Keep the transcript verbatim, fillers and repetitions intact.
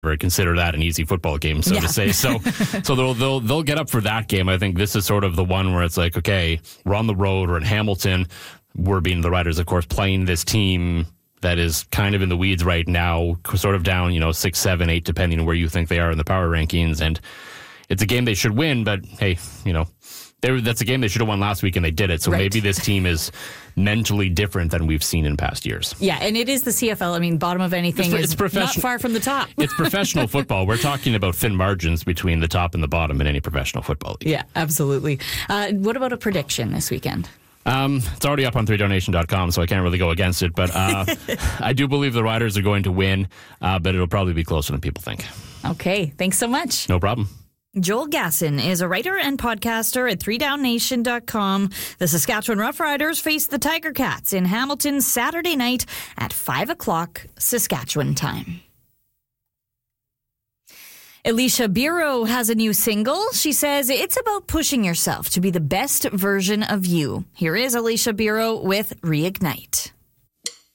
or consider that an easy football game, so yeah. to say. So so they'll, they'll they'll get up for that game. I think this is sort of the one where it's like, okay, we're on the road, we're in Hamilton. We're being the Riders, of course, playing this team that is kind of in the weeds right now, sort of down, you know, six, seven, eight, depending on where you think they are in the power rankings. And it's a game they should win, but hey, you know, that's a game they should have won last week, and they did it. So right. maybe this team is mentally different than we've seen in past years. Yeah, and it is the C F L. I mean, bottom of anything it's, is it's not far from the top. It's professional football. We're talking about thin margins between the top and the bottom in any professional football league. Yeah, absolutely. Uh, what about a prediction this weekend? Um, it's already up on three donation dot com, so I can't really go against it. But uh, I do believe the Riders are going to win, uh, but it'll probably be closer than people think. Okay, thanks so much. No problem. Joel Gasson is a writer and podcaster at three down nation dot com. The Saskatchewan Roughriders face the Tiger Cats in Hamilton Saturday night at five o'clock Saskatchewan time. Alicia Biro has a new single. She says it's about pushing yourself to be the best version of you. Here is Alicia Biro with Reignite.